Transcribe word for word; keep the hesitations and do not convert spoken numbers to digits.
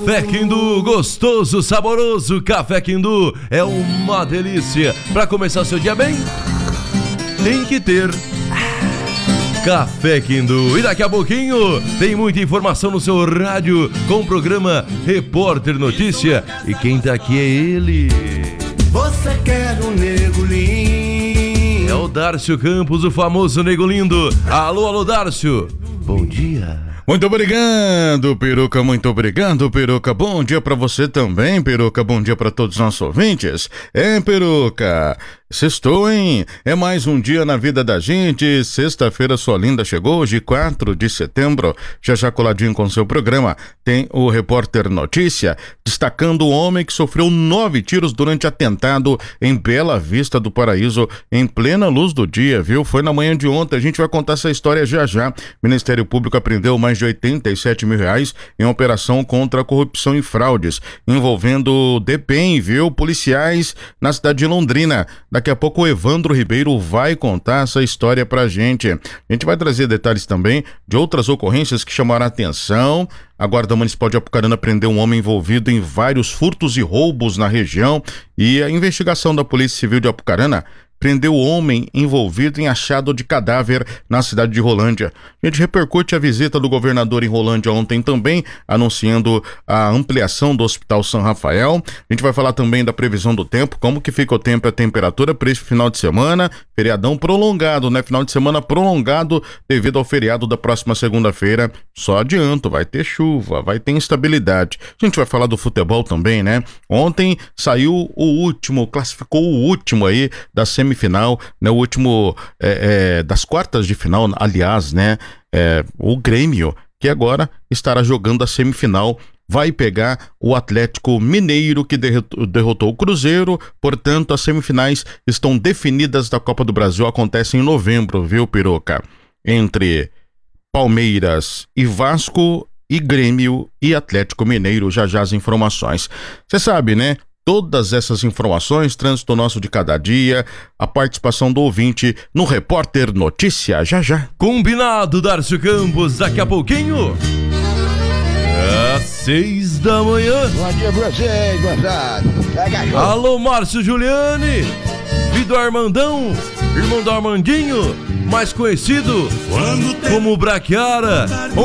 Café Quindu, gostoso, saboroso. Café Quindu é uma delícia. Para começar seu dia bem, tem que ter Café Quindu. E daqui a pouquinho tem muita informação no seu rádio com o programa Repórter Notícia. E quem tá aqui é ele. Você quer um nego lindo? É o Dárcio Campos, o famoso nego lindo. Alô, alô, Dárcio. Bom dia. Muito obrigado, Peruca, muito obrigado, Peruca. Bom dia pra você também, Peruca. Bom dia pra todos os nossos ouvintes. É, Peruca, sextou, hein? É mais um dia na vida da gente. Sexta-feira sua linda chegou, hoje quatro de setembro. Já já coladinho com seu programa, tem o Repórter Notícia, destacando o homem que sofreu nove tiros durante atentado em Bela Vista do Paraíso, em plena luz do dia, viu? Foi na manhã de ontem, a gente vai contar essa história já já. Ministério Público apreendeu mais de oitenta e sete mil reais em operação contra a corrupção e fraudes, envolvendo D P E M, viu? Policiais na cidade de Londrina. Daqui a pouco o Evandro Ribeiro vai contar essa história pra gente. A gente vai trazer detalhes também de outras ocorrências que chamaram a atenção. A Guarda Municipal de Apucarana prendeu um homem envolvido em vários furtos e roubos na região, e a investigação da Polícia Civil de Apucarana prendeu o homem envolvido em achado de cadáver na cidade de Rolândia. A gente repercute a visita do governador em Rolândia ontem também, anunciando a ampliação do Hospital São Rafael. A gente vai falar também da previsão do tempo, como que fica o tempo e a temperatura para esse final de semana. Feriadão prolongado, né? Final de semana prolongado devido ao feriado da próxima segunda-feira. Só adianto, vai ter chuva, vai ter instabilidade. A gente vai falar do futebol também, né? Ontem saiu o último, classificou o último aí da semifinal. Final, né, o último é, é, das quartas de final, aliás, né, é, o Grêmio, que agora estará jogando a semifinal, vai pegar o Atlético Mineiro, que derrotou o Cruzeiro. Portanto, as semifinais estão definidas da Copa do Brasil, acontecem em novembro, viu, Piroca? Entre Palmeiras e Vasco, e Grêmio e Atlético Mineiro. Já já as informações. Você sabe, né? Todas essas informações, trânsito nosso de cada dia, a participação do ouvinte no Repórter Notícia, já já. Combinado, Dárcio Campos, daqui a pouquinho, às seis da manhã. Bom dia pra vocês, moçada. Alô, Márcio Giuliani, filho do Armandão, irmão do Armandinho, mais conhecido como Braquiara.